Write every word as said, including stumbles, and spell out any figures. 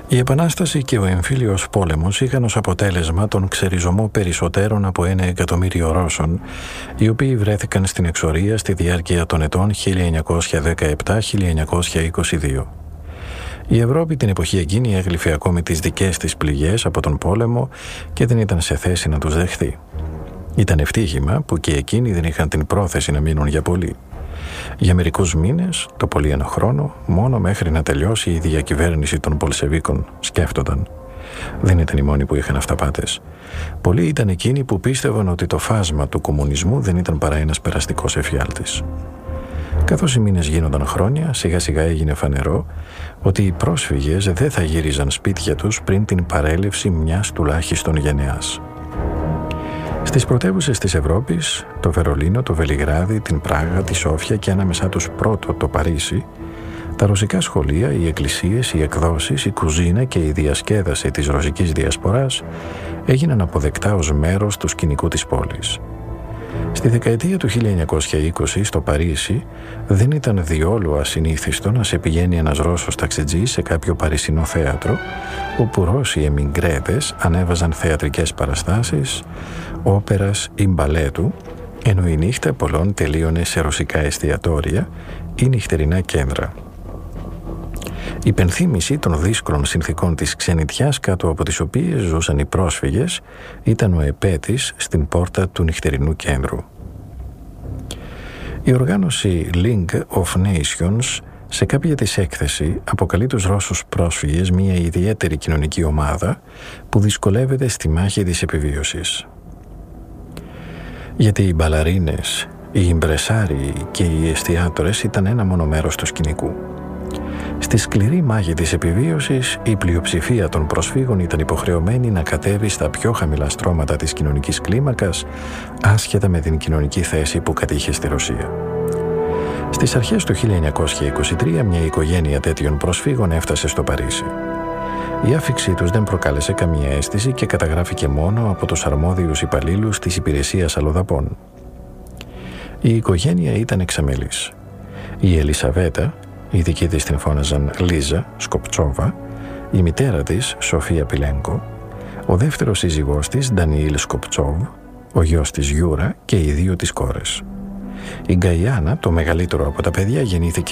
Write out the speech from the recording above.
Η Επανάσταση και ο εμφύλιος πόλεμος είχαν ως αποτέλεσμα τον ξεριζωμό περισσότερων από ένα εκατομμύριο Ρώσων, οι οποίοι βρέθηκαν στην εξορία στη διάρκεια των ετών χίλια εννιακόσια δεκαεπτά με χίλια εννιακόσια είκοσι δύο. Η Ευρώπη την εποχή εκείνη έγλυφε ακόμη τις δικές της πληγές από τον πόλεμο και δεν ήταν σε θέση να τους δεχθεί. Ήταν ευτύχημα που και εκείνοι δεν είχαν την πρόθεση να μείνουν για πολύ. Για μερικούς μήνες, το πολύ ένα χρόνο, μόνο μέχρι να τελειώσει η διακυβέρνηση των Πολσεβίκων, σκέφτονταν. Δεν ήταν οι μόνοι που είχαν αυταπάτες. Πολλοί ήταν εκείνοι που πίστευαν ότι το φάσμα του κομμουνισμού δεν ήταν παρά ένας περαστικός εφιάλτης. Καθώς οι μήνες γίνονταν χρόνια, σιγά σιγά έγινε φανερό ότι οι πρόσφυγες δεν θα γύριζαν σπίτια τους πριν την παρέλευση μιας τουλάχιστον γενεάς. Στις πρωτεύουσες της Ευρώπης, το Βερολίνο, το Βελιγράδι, την Πράγα, τη Σόφια και ανάμεσά τους πρώτο το Παρίσι, τα ρωσικά σχολεία, οι εκκλησίες, οι εκδόσεις, η κουζίνα και η διασκέδαση της ρωσικής διασποράς έγιναν αποδεκτά ως μέρος του σκηνικού της πόλης. Στη δεκαετία του χίλια εννιακόσια είκοσι στο Παρίσι δεν ήταν διόλου ασυνήθιστο να σε πηγαίνει ένας Ρώσος ταξιτζής σε κάποιο παρισινό θέατρο, όπου Ρώσοι εμιγκρέδες ανέβαζαν θεατρικές παραστάσεις, όπερας ή μπαλέτου, ενώ η νύχτα πολλών τελείωνε σε ρωσικά εστιατόρια ή νυχτερινά κέντρα. Η υπενθύμηση των δύσκολων συνθήκων της ξενιτιάς κάτω από τις οποίες ζούσαν οι πρόσφυγες ήταν ο επέτης στην πόρτα του νυχτερινού κέντρου. Η οργάνωση League of Nations σε κάποια της έκθεση αποκαλεί τους Ρώσους πρόσφυγες μια ιδιαίτερη κοινωνική ομάδα που δυσκολεύεται στη μάχη της επιβίωσης. Γιατί οι μπαλαρίνες, οι ιμπρεσάριοι και οι εστιατόρες ήταν ένα μόνο μέρος του σκηνικού. Στη σκληρή μάχη της επιβίωσης, η πλειοψηφία των προσφύγων ήταν υποχρεωμένη να κατέβει στα πιο χαμηλά στρώματα της κοινωνικής κλίμακας, άσχετα με την κοινωνική θέση που κατήχε στη Ρωσία. Στις αρχές του χίλια εννιακόσια είκοσι τρία, μια οικογένεια τέτοιων προσφύγων έφτασε στο Παρίσι. Η άφιξή τους δεν προκάλεσε καμία αίσθηση και καταγράφηκε μόνο από τους αρμόδιους υπαλλήλους της υπηρεσίας αλλοδαπών. Η οικογένεια ήταν εξαμελής. Η Ελισαβέτα, οι δικοί της την φώναζαν Λίζα Σκοπτσόβα, η μητέρα της Σοφία Πιλένκο, ο δεύτερος σύζυγός της Ντανιήλ Σκοπτσόβ, ο γιος της Γιούρα και οι δύο της κόρες. Η Γκαϊάννα, το μεγαλύτερο από τα παιδιά, γεννήθηκε